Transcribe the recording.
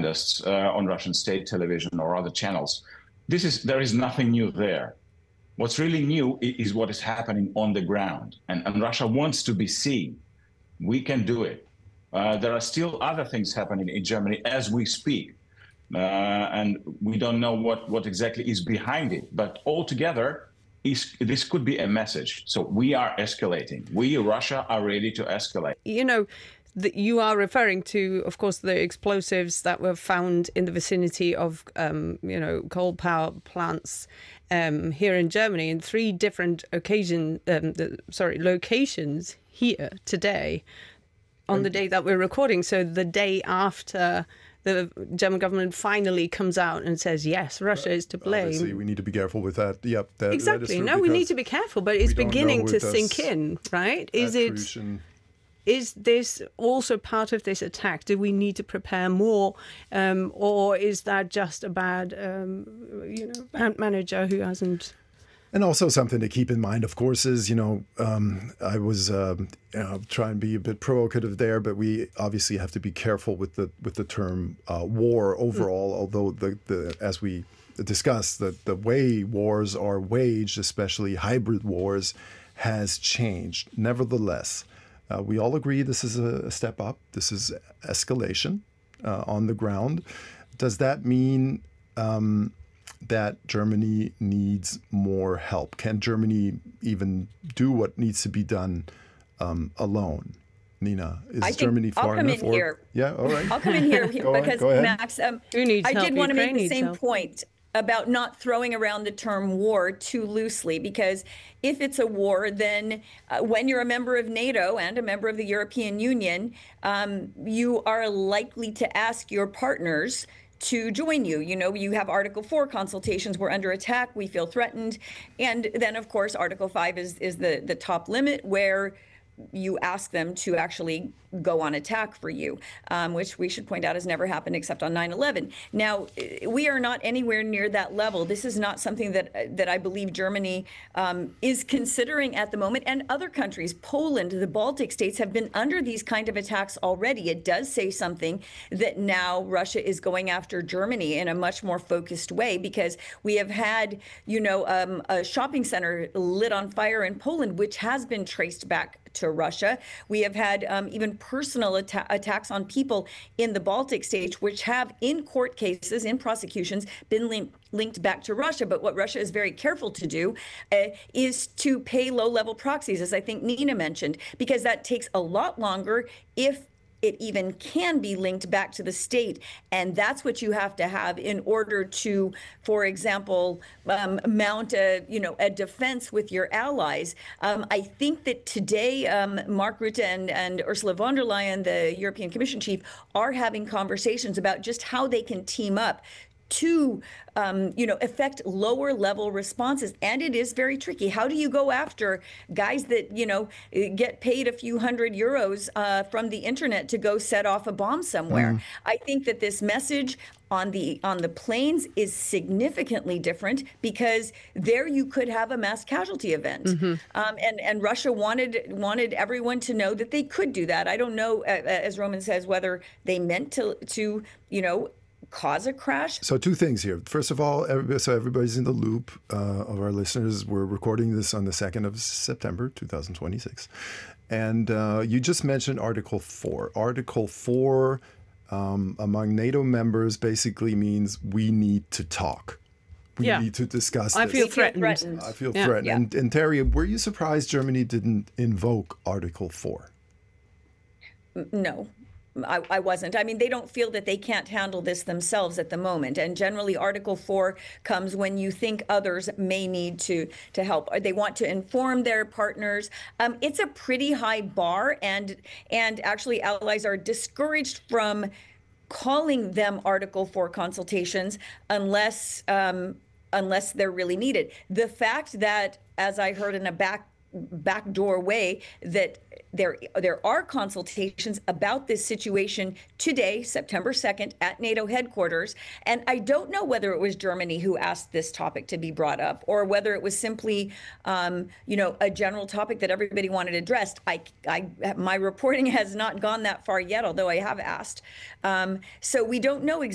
propagandists on Russian state television or other channels. There is nothing new there. What's really new is what is happening on the ground, and Russia wants to be seen. We can do it. There are still other things happening in Germany as we speak, and we don't know what exactly is behind it. But altogether, this could be a message. So we are escalating. We, Russia, are ready to escalate. You know, you are referring to, of course, the explosives that were found in the vicinity of, coal power plants here in Germany in 3 different locations here today on the day that we're recording. So the day after the German government finally comes out and says, yes, Russia is to blame. Obviously, we need to be careful with that. Yep, exactly. That is true, no, we need to be careful, but it's beginning to sink in, right? Is this also part of this attack? Do we need to prepare more, or is that just a bad manager who hasn't? And also something to keep in mind, of course, is, I was trying to be a bit provocative there, but we obviously have to be careful with the term war overall. Although as we discussed, the way wars are waged, especially hybrid wars, has changed. Nevertheless, we all agree this is a step up. This is escalation on the ground. Does that mean that Germany needs more help? Can Germany even do what needs to be done alone? Nina, is Germany far enough? Yeah, all right. I'll come in here because, Max, I did want to make the same point about not throwing around the term war too loosely, because if it's a war, then when you're a member of NATO and a member of the European Union, you are likely to ask your partners to join you. You have Article 4 consultations. We're under attack. We feel threatened. And then, of course, Article 5 is the top limit, where you ask them to actually go on attack for you, which we should point out has never happened except on 9/11. Now, we are not anywhere near that level. This is not something that I believe Germany is considering at the moment. And other countries, Poland, the Baltic states, have been under these kind of attacks already. It does say something that now Russia is going after Germany in a much more focused way, because we have had, a shopping center lit on fire in Poland, which has been traced back to Russia. We have had even personal attacks on people in the Baltic states, which have, in court cases, in prosecutions, been linked back to Russia. But what Russia is very careful to do is to pay low-level proxies, as I think Nina mentioned, because that takes a lot longer, if it even can be linked back to the state. And that's what you have to have in order to, for example, mount a defense with your allies. I think that today, Mark Rutte and Ursula von der Leyen, the European Commission chief, are having conversations about just how they can team up to affect lower level responses. And it is very tricky. How do you go after guys that, get paid a few €100 from the internet to go set off a bomb somewhere? I think that this message on the planes is significantly different, because there you could have a mass casualty event. And Russia wanted everyone to know that they could do that. I don't know, as Roman says, whether they meant to cause a crash. So 2 things here. First of all, so everybody's in the loop of our listeners. We're recording this on the 2nd of September, 2026. And you just mentioned Article 4. Article 4 among NATO members basically means we need to talk. We need to discuss I this. feel threatened. I feel threatened. And Terry, were you surprised Germany didn't invoke Article 4? No. I wasn't. I mean, they don't feel that they can't handle this themselves at the moment. And generally, Article 4 comes when you think others may need to help. Or they want to inform their partners. It's a pretty high bar, and actually allies are discouraged from calling them Article 4 consultations unless they're really needed. The fact that, as I heard in a backdoor way, that there are consultations about this situation today, September 2nd, at NATO headquarters. And I don't know whether it was Germany who asked this topic to be brought up, or whether it was simply, a general topic that everybody wanted addressed. My reporting has not gone that far yet, although I have asked. So we don't know exactly